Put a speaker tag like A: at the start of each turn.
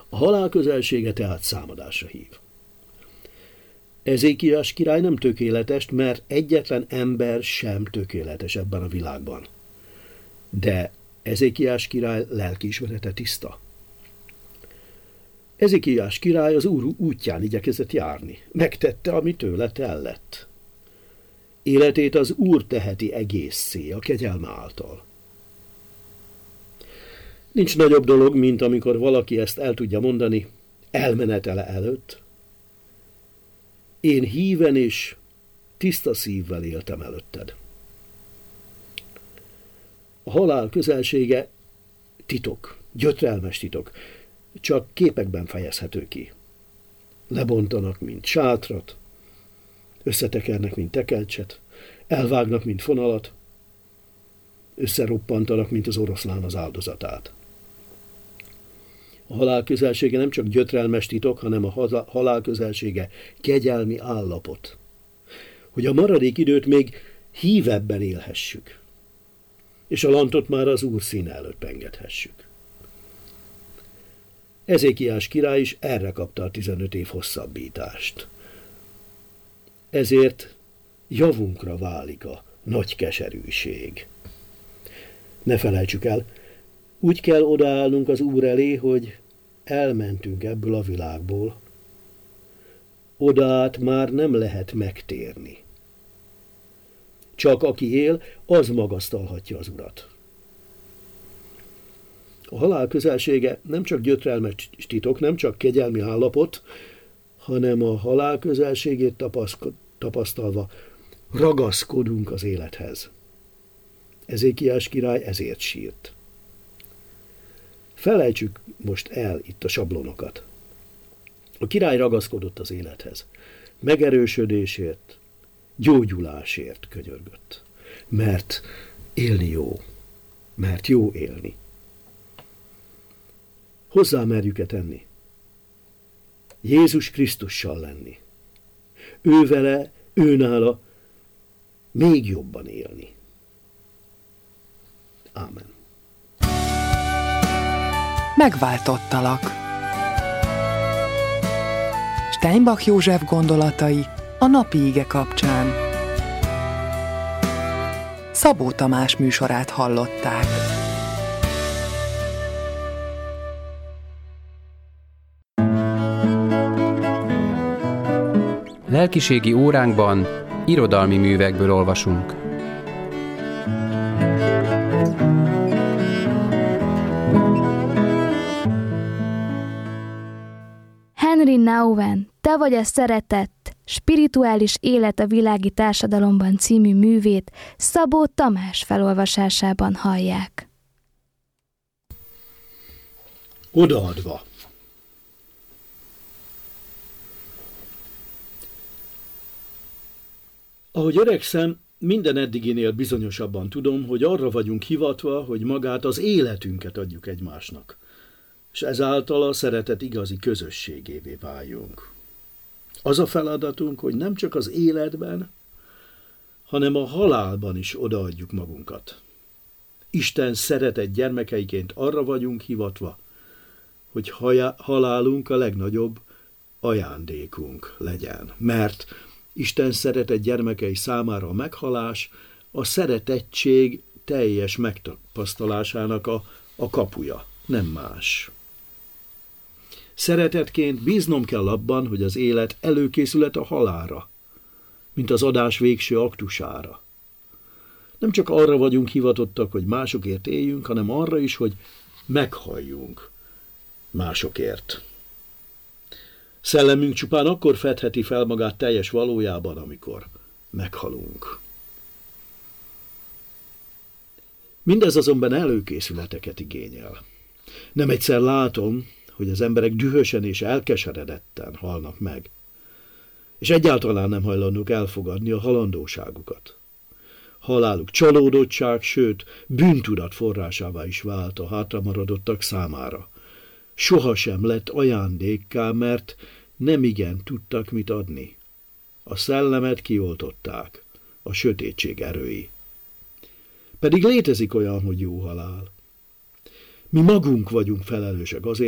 A: A halál közelsége tehát számadásra hív. Ezékiás király nem tökéletes, mert egyetlen ember sem tökéletes ebben a világban. De Ezékiás király lelkiismerete tiszta. Ezékiás király az Úr útján igyekezett járni. Megtette, ami tőle tellett. Életét az Úr teheti egészé a kegyelme által. Nincs nagyobb dolog, mint amikor valaki ezt el tudja mondani elmenetele előtt. Én híven és tiszta szívvel éltem előtted. A halál közelsége titok, gyötrelmes titok, csak képekben fejezhető ki. Lebontanak, mint sátrat, összetekernek, mint tekercset, elvágnak, mint fonalat, összeroppantanak, mint az oroszlán az áldozatát. A halál közelsége nem csak gyötrelmes titok, hanem a halál közelsége kegyelmi állapot. Hogy a maradék időt még hívebben élhessük, és a lantot már az Úr színe előtt engedhessük. Ezékiás király is erre kapta a 15 év hosszabbítást. Ezért javunkra válik a nagy keserűség. Ne felejtsük el, úgy kell odaállnunk az Úr elé, hogy elmentünk ebből a világból. Odaát már nem lehet megtérni. Csak aki él, az magasztalhatja az Urat. A halál közelsége nem csak gyötrelmes titok, nem csak kegyelmi állapot, hanem a halál közelségét tapasztalva ragaszkodunk az élethez. Ezékiás király ezért sírt. Felejtsük most el itt a sablonokat. A király ragaszkodott az élethez. Megerősödésért, gyógyulásért könyörgött. Mert élni jó. Mert jó élni. Hozzá merjük-e tenni? Jézus Krisztussal lenni. Ővele, őnála még jobban élni. Ámen.
B: Megváltottalak. Steinbach József gondolatai a napi ige kapcsán. Szabó Tamás műsorát hallották.
C: Lelkiségi óránkban irodalmi művekből olvasunk.
D: Henry Nouwen, Te vagy a szeretett, spirituális élet a világi társadalomban című művét Szabó Tamás felolvasásában hallják.
A: Odaadva. Ahogy öregszem, minden eddiginél bizonyosabban tudom, hogy arra vagyunk hivatva, hogy magát az életünket adjuk egymásnak, és ezáltal a szeretet igazi közösségévé váljunk. Az a feladatunk, hogy nem csak az életben, hanem a halálban is odaadjuk magunkat. Isten szeretett gyermekeiként arra vagyunk hivatva, hogy halálunk a legnagyobb ajándékunk legyen, mert Isten szeretett gyermekei számára a meghalás a szeretettség teljes megtapasztalásának a kapuja, nem más. Szeretetként bíznom kell abban, hogy az élet előkészület a halálra, mint az adás végső aktusára. Nem csak arra vagyunk hivatottak, hogy másokért éljünk, hanem arra is, hogy meghalljunk másokért. Szellemünk csupán akkor fedheti fel magát teljes valójában, amikor meghalunk. Mindez azonban előkészületeket igényel. Nem egyszer látom, hogy az emberek dühösen és elkeseredetten halnak meg, és egyáltalán nem hajlandók elfogadni a halandóságukat. Haláluk csalódottság, sőt, bűntudat forrásává is vált a hátramaradottak számára. Sohasem lett ajándékká, mert nemigen tudtak mit adni. A szellemet kioltották, a sötétség erői. Pedig létezik olyan, hogy jó halál. Mi magunk vagyunk felelősek azért,